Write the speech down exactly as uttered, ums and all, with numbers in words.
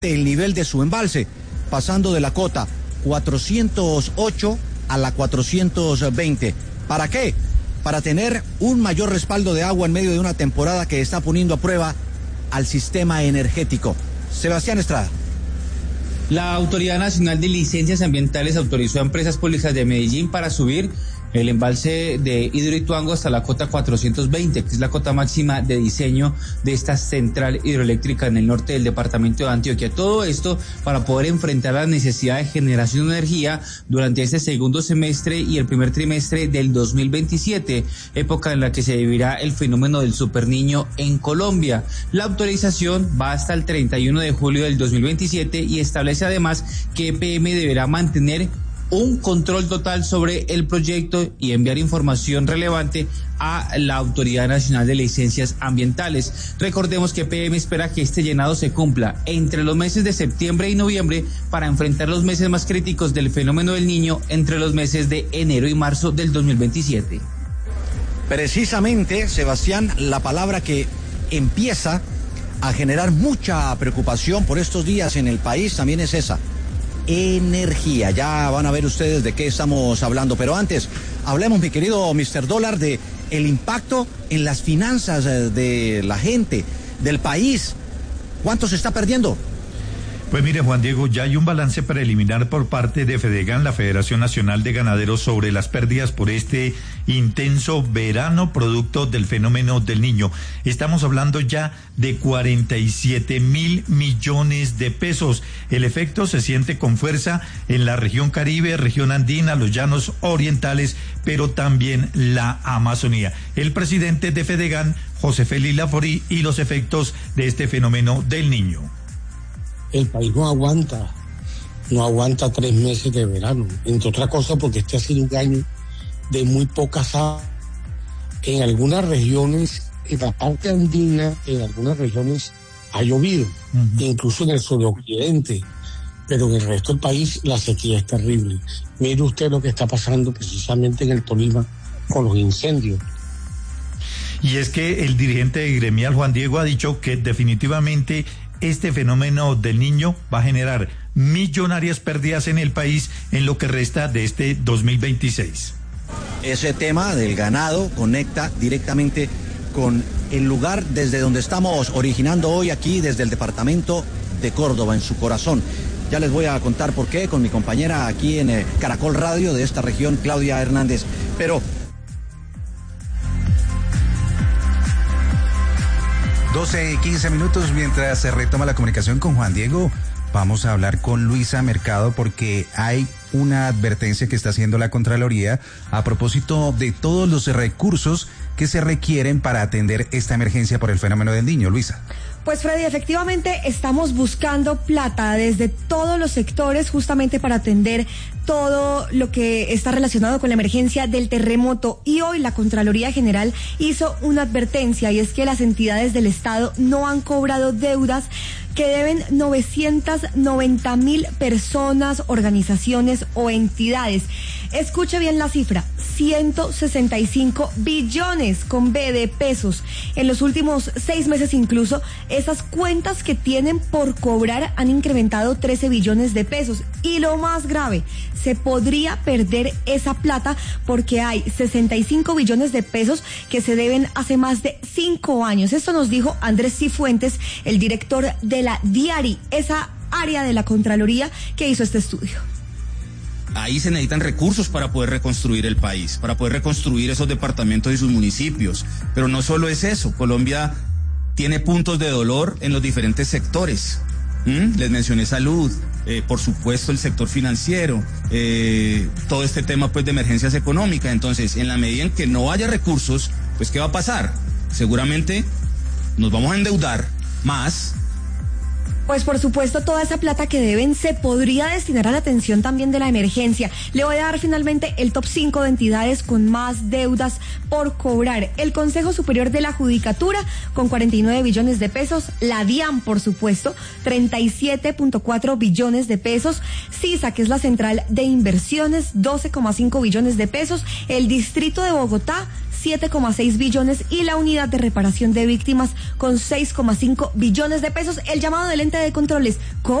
el nivel de su embalse, pasando de la cota cuatrocientos ocho a la cuatrocientos veinte. ¿Para qué? Para tener un mayor respaldo de agua en medio de una temporada que está poniendo a prueba al sistema energético. Sebastián Estrada. La Autoridad Nacional de Licencias Ambientales autorizó a empresas públicas de Medellín para subir el embalse de Hidroituango hasta la cota cuatrocientos veinte, que es la cota máxima de diseño de esta central hidroeléctrica en el norte del departamento de Antioquia. Todo esto para poder enfrentar la necesidad de generación de energía durante este segundo semestre y el primer trimestre del dos mil veintisiete, época en la que se vivirá el fenómeno del superniño en Colombia. La autorización va hasta el treinta y uno de julio del dos mil veintisiete y establece además que E P M deberá mantener un control total sobre el proyecto y enviar información relevante a la Autoridad Nacional de Licencias Ambientales. Recordemos que E P M espera que este llenado se cumpla entre los meses de septiembre y noviembre para enfrentar los meses más críticos del fenómeno del Niño entre los meses de enero y marzo del dos mil veintisiete. Precisamente, Sebastián, la palabra que empieza a generar mucha preocupación por estos días en el país también es esa: energía. Ya van a ver ustedes de qué estamos hablando, pero antes hablemos, mi querido mister Dólar, de el impacto en las finanzas de la gente, del país. ¿Cuánto se está perdiendo? Pues mire, Juan Diego, ya hay un balance preliminar por parte de Fedegan, la Federación Nacional de Ganaderos, sobre las pérdidas por este intenso verano producto del fenómeno del Niño. Estamos hablando ya de cuarenta y siete mil millones de pesos. El efecto se siente con fuerza en la región Caribe, región andina, los llanos orientales, pero también la Amazonía. El presidente de Fedegan, José Félix Laforí, y los efectos de este fenómeno del Niño. El país no aguanta, no aguanta tres meses de verano, entre otras cosas porque este ha sido un año de muy pocas aguas. En algunas regiones, en la parte andina, en algunas regiones ha llovido, uh-huh. incluso en el suroccidente, pero en el resto del país la sequía es terrible. Mire usted lo que está pasando precisamente en el Tolima con los incendios. Y es que el dirigente gremial, Juan Diego, ha dicho que definitivamente este fenómeno del Niño va a generar millonarias pérdidas en el país en lo que resta de este dos mil veintiséis. Ese tema del ganado conecta directamente con el lugar desde donde estamos originando hoy aquí, desde el departamento de Córdoba, en su corazón. Ya les voy a contar por qué con mi compañera aquí en eh, Caracol Radio de esta región, Claudia Hernández. Pero doce y quince minutos, mientras se retoma la comunicación con Juan Diego, vamos a hablar con Luisa Mercado porque hay una advertencia que está haciendo la Contraloría a propósito de todos los recursos que se requieren para atender esta emergencia por el fenómeno del Niño. Luisa. Pues Freddy, efectivamente estamos buscando plata desde todos los sectores justamente para atender todo lo que está relacionado con la emergencia del terremoto, y hoy la Contraloría General hizo una advertencia, y es que las entidades del Estado no han cobrado deudas que deben novecientas noventa mil personas, organizaciones o entidades. Escuche bien la cifra: ciento sesenta y cinco billones con B de pesos. En los últimos seis meses incluso, esas cuentas que tienen por cobrar han incrementado trece billones de pesos. Y lo más grave, se podría perder esa plata porque hay sesenta y cinco billones de pesos que se deben hace más de cinco años. Esto nos dijo Andrés Cifuentes, el director de la DIARI, esa área de la Contraloría que hizo este estudio. Ahí se necesitan recursos para poder reconstruir el país, para poder reconstruir esos departamentos y sus municipios. Pero no solo es eso, Colombia tiene puntos de dolor en los diferentes sectores. ¿Mm? Les mencioné salud, eh, por supuesto el sector financiero, eh, todo este tema pues de emergencias económicas. Entonces, en la medida en que no haya recursos, pues ¿qué va a pasar? Seguramente nos vamos a endeudar más. Pues por supuesto toda esa plata que deben se podría destinar a la atención también de la emergencia. Le voy a dar finalmente el top cinco de entidades con más deudas por cobrar. El Consejo Superior de la Judicatura con cuarenta y nueve billones de pesos, la DIAN por supuesto, treinta y siete punto cuatro billones de pesos, CISA, que es la Central de Inversiones, doce coma cinco billones de pesos, el Distrito de Bogotá, siete coma seis billones y la unidad de reparación de víctimas con seis coma cinco billones de pesos. El llamado del ente de controles,